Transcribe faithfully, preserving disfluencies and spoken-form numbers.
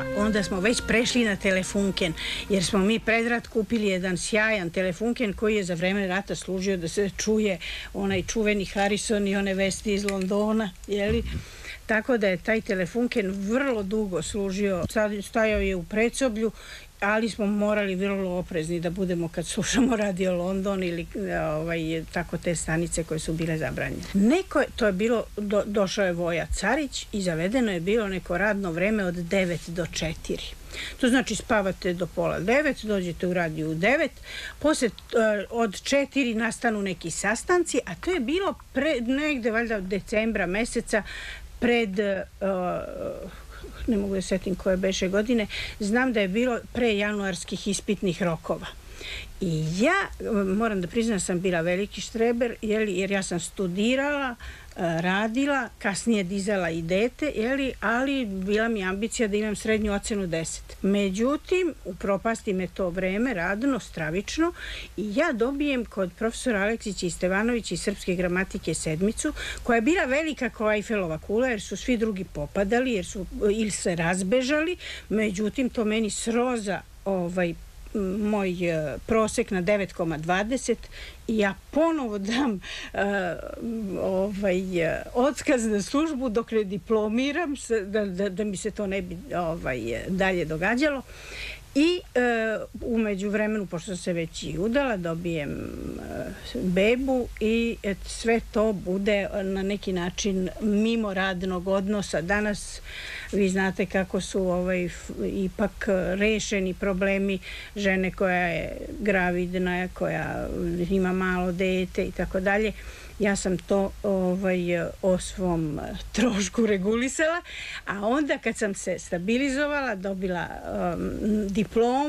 a onda smo već prešli na telefunken, jer smo mi pred rat kupili jedan sjajan telefunken koji je za vreme rata služio da se čuje onaj čuveni Harrison i one vesti iz Londona, jeli? Tako da je taj telefunken vrlo dugo služio, stajao je u predsoblju, ali smo morali vrlo oprezni da budemo kad slušamo Radio London ili ovaj, tako te stanice koje su bile zabranjene. Neko, to je bilo, do, došao je Voja Carić i zavedeno je bilo neko radno vreme od devet do četiri. To znači spavate do pola devet, dođete u radiju u devet, posle od četiri nastanu neki sastanci, a to je bilo pre, negde valjda od decembra meseca pred... Uh, ne mogu da setim koje beše godine, znam da je bilo pre januarskih ispitnih rokova. I ja, moram da priznam, sam bila veliki štreber, jeli, jer ja sam studirala, radila, kasnije dizala i dete, jeli, ali bila mi ambicija da imam srednju ocenu deset. Međutim, upropasti me to vreme radno, stravično, i ja dobijem kod profesora Aleksića i Stevanovića iz srpske gramatike sedmicu, koja je bila velika kao Eifelova kula, jer su svi drugi popadali, jer su ili se razbežali, međutim, to meni sroza ovaj moj prosek na devet zarez dvadeset i ja ponovo dam uh, ovaj, otkaz na službu dok ne diplomiram, da, da, da mi se to ne bi ovaj, dalje događalo. I uh, umeđu vremenu, pošto sam se već i udala, dobijem uh, bebu i et, sve to bude na neki način mimo radnog odnosa. Danas vi znate kako su ovaj, ipak rešeni problemi žene koja je gravidna, koja ima malo dete i tako dalje. Ja sam to ovaj, o svom trošku regulisala, a onda kad sam se stabilizovala, dobila um, diplom,